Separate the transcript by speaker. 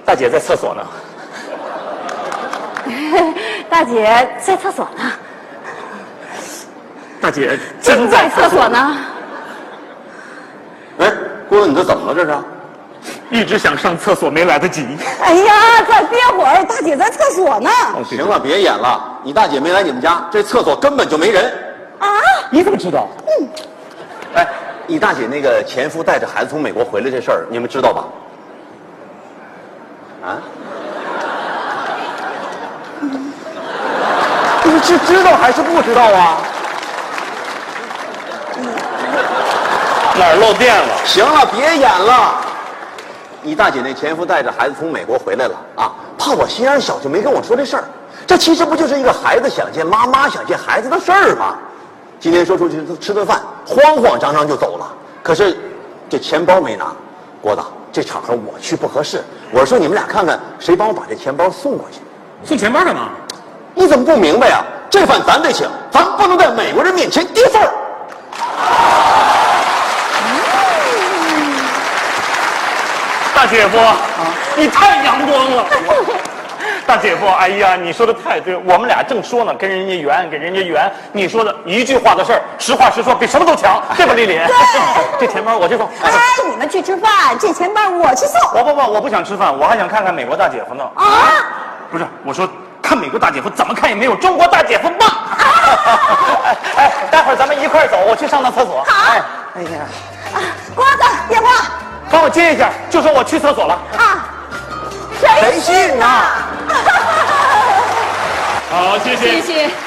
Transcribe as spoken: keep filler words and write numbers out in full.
Speaker 1: 大姐在厕所呢。
Speaker 2: 大姐在厕所呢。
Speaker 1: 大姐
Speaker 2: 真在厕所呢。
Speaker 3: 哎，郭问，你这怎么了？这是？
Speaker 1: 一直想上厕所，没来得及。
Speaker 2: 哎呀，再憋会儿，大姐在厕所呢。
Speaker 3: 哦，行了，别演了。你大姐没来你们家，这厕所根本就没人。
Speaker 2: 啊？
Speaker 1: 你怎么知道？
Speaker 2: 嗯。
Speaker 3: 哎，你大姐那个前夫带着孩子从美国回来这事儿，你们知道吧？啊？
Speaker 1: 你是知道还是不知道啊？哪儿漏电了？
Speaker 3: 行了，别演了。你大姐那前夫带着孩子从美国回来了啊，怕我心眼小就没跟我说这事儿。这其实不就是一个孩子想见妈妈、想见孩子的事儿吗？今天说出去吃顿饭，慌慌张张就走了。可是这钱包没拿，郭导，这场合我去不合适。我是说你们俩看看谁帮我把这钱包送过去。
Speaker 1: 送钱包干嘛？
Speaker 3: 你怎么不明白呀？这饭咱得请，咱不能在美国人面前跌份儿。
Speaker 1: 大姐夫，啊、你太阳光了。大姐夫，哎呀，你说的太对，我们俩正说呢，跟人家圆，给人家圆。你说的一句话的事儿，实话实说，比什么都强，对吧，丽丽？
Speaker 2: 对，
Speaker 1: 这钱包我去送。
Speaker 2: 哎，你们去吃饭，这钱包我去送。
Speaker 1: 我不不，我不想吃饭，我还想看看美国大姐夫呢。
Speaker 2: 啊？
Speaker 1: 不是，我说看美国大姐夫怎么看也没有中国大姐夫棒。哎哎，待会儿咱们一块儿走，我去上趟厕所。
Speaker 2: 好。
Speaker 1: 哎，哎呀，
Speaker 2: 啊，郭子，电话。
Speaker 1: 帮我接一下，就说我去厕所了。
Speaker 2: 啊，谁信呐？
Speaker 1: 好，谢谢。
Speaker 2: 谢谢。